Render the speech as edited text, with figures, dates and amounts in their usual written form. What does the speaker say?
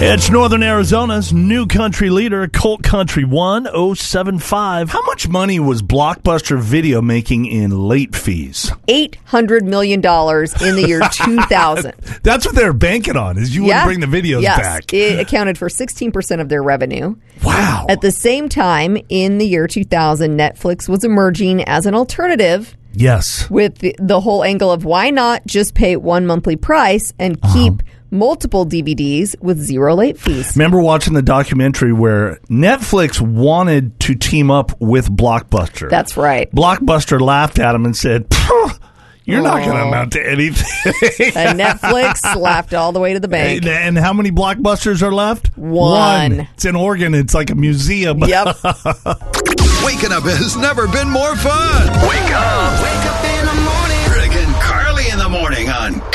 It's Northern Arizona's new country leader, Colt Country 1075. How much money was Blockbuster Video making in late fees? $800 million in the year 2000. That's what they're banking on, is you wouldn't bring the videos back. It accounted for 16% of their revenue. Wow. At the same time, in the year 2000, Netflix was emerging as an alternative. Yes. With the whole angle of why not just pay one monthly price and keep multiple DVDs with zero late fees. Remember watching the documentary where Netflix wanted to team up with Blockbuster. That's right. Blockbuster laughed at him and said, you're not going to amount to anything. And Netflix laughed all the way to the bank. And how many Blockbusters are left? One. It's in Oregon. It's like a museum. Yep. Waking up has never been more fun. Wake up. Wake up in the morning. Rick and Carly in the morning on